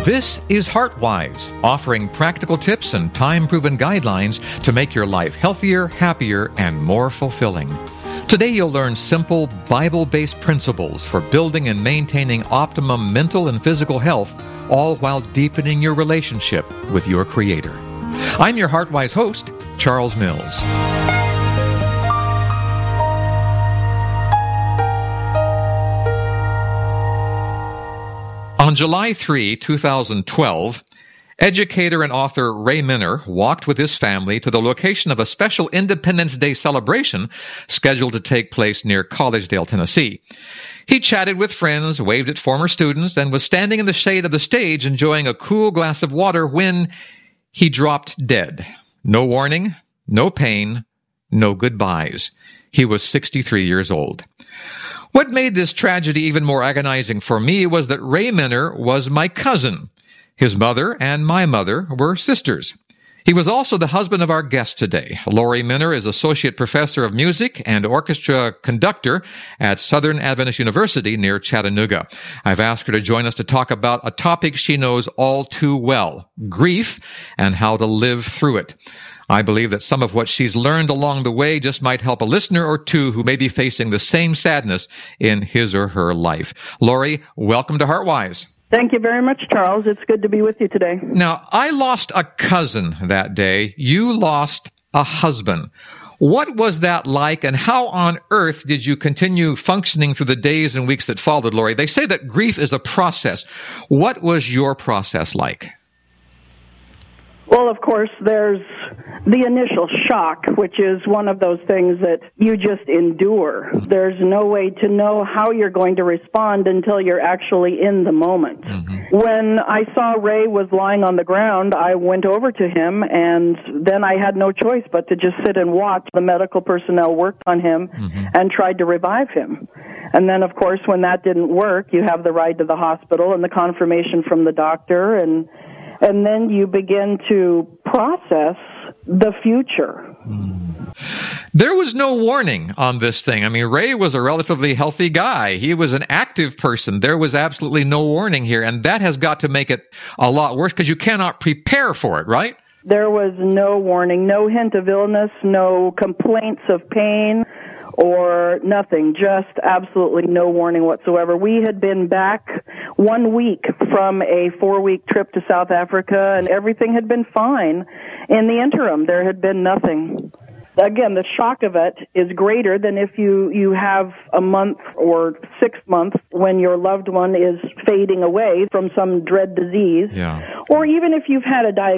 This is HeartWise, offering practical tips and time-proven guidelines to make your life healthier, happier, and more fulfilling. Today you'll learn simple, Bible-based principles for building and maintaining optimum mental and physical health, all while deepening your relationship with your Creator. I'm your HeartWise host, Charles Mills. On July 3, 2012, educator and author Ray Minner walked with his family to the location of a special Independence Day celebration scheduled to take place near Collegedale, Tennessee. He chatted with friends, waved at former students, and was standing in the shade of the stage enjoying a cool glass of water when he dropped dead. No warning, no pain, no goodbyes. He was 63 years old. What made this tragedy even more agonizing for me was that Ray Minner was my cousin. His mother and my mother were sisters. He was also the husband of our guest today. Lori Minner is Associate Professor of Music and Orchestra Conductor at Southern Adventist University near Chattanooga. I've asked her to join us to talk about a topic she knows all too well, grief and how to live through it. I believe that some of what she's learned along the way just might help a listener or two who may be facing the same sadness in his or her life. Lori, welcome to HeartWise. Thank you very much, Charles. It's good to be with you today. Now, I lost a cousin that day. You lost a husband. What was that like, and how on earth did you continue functioning through the days and weeks that followed, Lori? They say that grief is a process. What was your process like? Well, of course, there's the initial shock, which is one of those things that you just endure. There's no way to know how you're going to respond until you're actually in the moment. Mm-hmm. When I saw Ray was lying on the ground, I went over to him, and then I had no choice but to just sit and watch. The medical personnel worked on him and tried to revive him. And then, of course, when that didn't work, you have the ride to the hospital and the confirmation from the doctor, and then you begin to process the future. There was no warning on this thing. I mean, Ray was a relatively healthy guy. He was an active person. There was absolutely no warning here, and that has got to make it a lot worse because you cannot prepare for it, right? There was no warning, no hint of illness, no complaints of pain, or nothing, just absolutely no warning whatsoever. We had been back 1 week from a 4-week trip to South Africa, and everything had been fine. In the interim, there had been nothing. Again, the shock of it is greater than if you have a month or 6 months when your loved one is fading away from some dread disease, or even if you've had a diagnosis